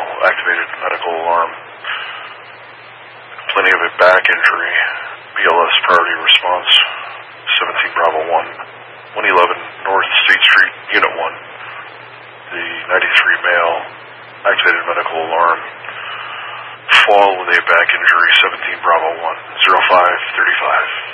activated medical alarm. Plenty of a back injury. BLS priority response. 17 Bravo 1. 111 North State Street, Unit 1. The 93 male, activated medical alarm. Fall with a back injury. 17 Bravo 1. 0535.